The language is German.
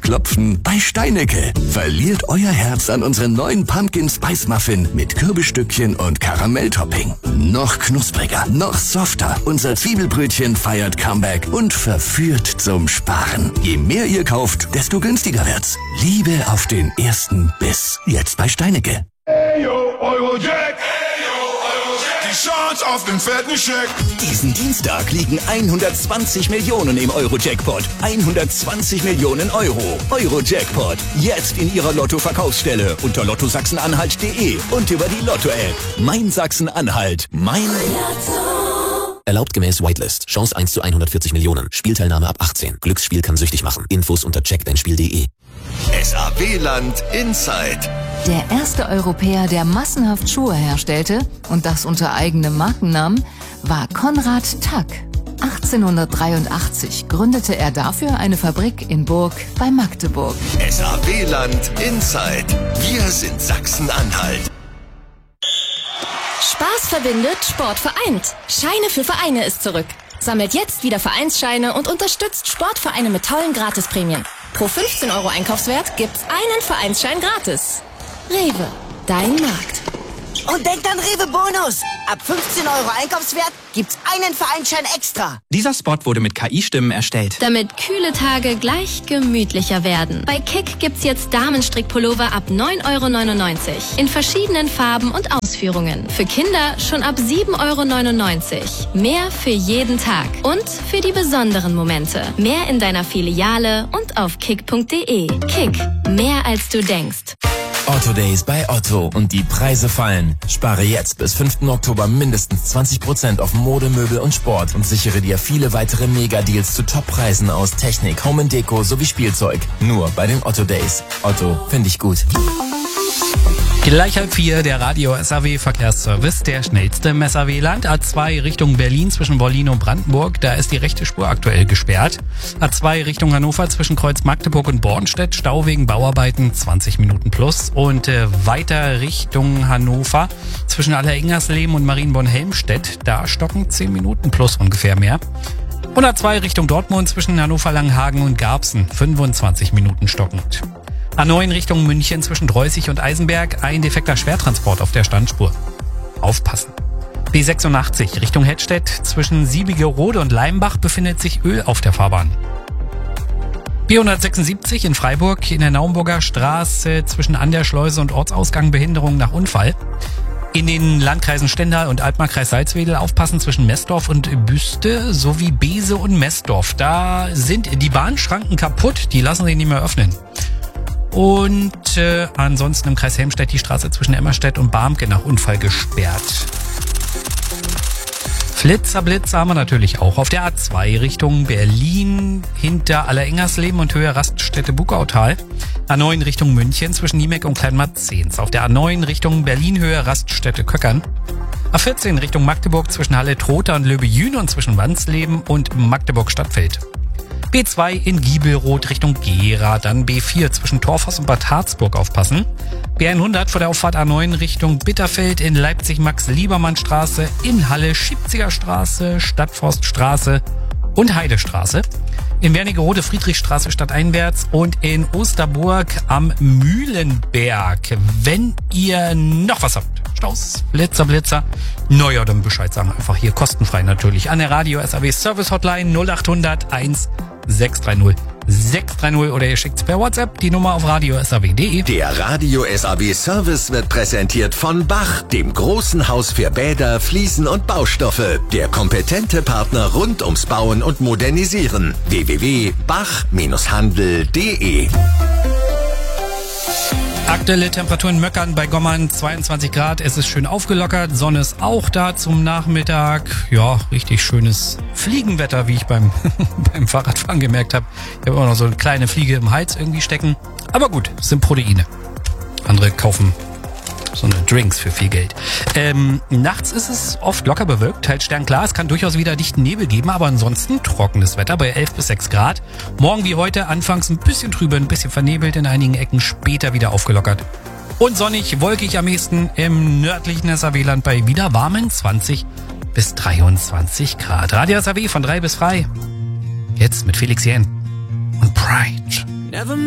Herzklopfen bei Steinecke. Verliert euer Herz an unseren neuen Pumpkin Spice Muffin mit Kürbisstückchen und Karamelltopping. Noch knuspriger, noch softer. Unser Zwiebelbrötchen feiert Comeback und verführt zum Sparen. Je mehr ihr kauft, desto günstiger wird's. Liebe auf den ersten Biss. Jetzt bei Steinecke. Ayo, Eurojack. Die Chance auf den fetten Scheck. Diesen Dienstag liegen 120 Millionen im Euro-Jackpot. 120 Millionen Euro. Euro-Jackpot. Jetzt in Ihrer Lotto-Verkaufsstelle unter lottosachsen-anhalt.de und über die Lotto-App. Mein Sachsen-Anhalt. Mein Lotto. Erlaubt gemäß Whitelist. Chance 1 zu 140 Millionen. Spielteilnahme ab 18. Glücksspiel kann süchtig machen. Infos unter checkdeinspiel.de. SAW-Land Inside. Der erste Europäer, der massenhaft Schuhe herstellte, und das unter eigenem Markennamen, war Konrad Tack. 1883 gründete er dafür eine Fabrik in Burg bei Magdeburg. SAW-Land Inside. Wir sind Sachsen-Anhalt. Spaß verbindet, Sport vereint. Scheine für Vereine ist zurück. Sammelt jetzt wieder Vereinsscheine und unterstützt Sportvereine mit tollen Gratisprämien. Pro 15 € Einkaufswert gibt's einen Vereinsschein gratis. Rewe, dein Markt. Und denkt an Rewe Bonus. Ab 15 € Einkaufswert gibt's einen Vereinsschein extra. Dieser Spot wurde mit KI-Stimmen erstellt. Damit kühle Tage gleich gemütlicher werden. Bei Kick gibt's jetzt Damenstrickpullover ab 9,99 € in verschiedenen Farben und Ausführungen. Für Kinder schon ab 7,99 €. Mehr für jeden Tag und für die besonderen Momente. Mehr in deiner Filiale und auf kick.de. Kick, mehr als du denkst. Otto Days bei Otto und die Preise fallen. Spare jetzt bis 5. Oktober mindestens 20% auf Mode, Möbel und Sport und sichere dir viele weitere Mega-Deals zu Top-Preisen aus Technik, Home & Deko sowie Spielzeug. Nur bei den Otto Days. Otto, finde ich gut. Gleich 3:30 der Radio SAW Verkehrsservice, der schnellste im SAW-Land. A2 Richtung Berlin zwischen Wollin und Brandenburg, da ist die rechte Spur aktuell gesperrt. A2 Richtung Hannover zwischen Kreuz Magdeburg und Bornstedt, Stau wegen Bauarbeiten 20 Minuten plus. Und weiter Richtung Hannover zwischen Allerengersleben und Marienborn-Helmstedt, da stocken 10 Minuten plus ungefähr mehr. Und A2 Richtung Dortmund zwischen Hannover-Langenhagen und Garbsen, 25 Minuten stockend. A9 Richtung München zwischen Dreußig und Eisenberg, ein defekter Schwertransport auf der Standspur. Aufpassen. B86 Richtung Hettstedt zwischen Siebigerode und Leimbach befindet sich Öl auf der Fahrbahn. B176 in Freiburg in der Naumburger Straße zwischen An der Schleuse und Ortsausgang Behinderung nach Unfall. In den Landkreisen Stendal und Altmarkkreis Salzwedel aufpassen zwischen Messdorf und Büste sowie Bese und Messdorf. Da sind die Bahnschranken kaputt, die lassen sich nicht mehr öffnen. Und ansonsten im Kreis Helmstedt die Straße zwischen Emmerstedt und Barmke nach Unfall gesperrt. Blitzer haben wir natürlich auch. Auf der A2 Richtung Berlin hinter Allerengersleben und Höhe Raststätte Bukautal. A9 Richtung München zwischen Niemek und Kleinmarzens. Auf der A9 Richtung Berlin Höhe Raststätte Köckern. A14 Richtung Magdeburg zwischen Halle Trotha und Löbejün und zwischen Wansleben und Magdeburg Stadtfeld. B2 in Giebelroth Richtung Gera, dann B4 zwischen Torfhaus und Bad Harzburg aufpassen. B100 vor der Auffahrt A9 Richtung Bitterfeld in Leipzig Max-Liebermann-Straße, in Halle Schipziger Straße, Stadtforststraße und Heidestraße. In Wernigerode Friedrichstraße stadteinwärts und in Osterburg am Mühlenberg. Wenn ihr noch was habt, Staus, Blitzer, naja, dann Bescheid sagen. Einfach hier kostenfrei natürlich an der Radio SAW Service Hotline 0800 1630 630 oder ihr schickt's per WhatsApp die Nummer auf radiosaw.de. Der Radio SAW Service wird präsentiert von Bach, dem großen Haus für Bäder, Fliesen und Baustoffe. Der kompetente Partner rund ums Bauen und Modernisieren. www.bach-handel.de. Aktuelle Temperaturen Möckern bei Gommern 22 Grad. Es ist schön aufgelockert. Sonne ist auch da zum Nachmittag. Ja, richtig schönes Fliegenwetter, wie ich beim Fahrradfahren gemerkt habe. Ich habe immer noch so eine kleine Fliege im Hals irgendwie stecken. Aber gut, es sind Proteine. Andere kaufen so eine Drinks für viel Geld. Nachts ist es oft locker bewölkt, teils sternklar. Es kann durchaus wieder dichten Nebel geben, aber ansonsten trockenes Wetter bei 11 bis 6 Grad. Morgen wie heute anfangs ein bisschen trübe, ein bisschen vernebelt, in einigen Ecken später wieder aufgelockert. Und sonnig, wolkig am ehesten im nördlichen SAW-Land bei wieder warmen 20 bis 23 Grad. Radio SAW von 3 bis frei. Jetzt mit Felix Jähn und Pride.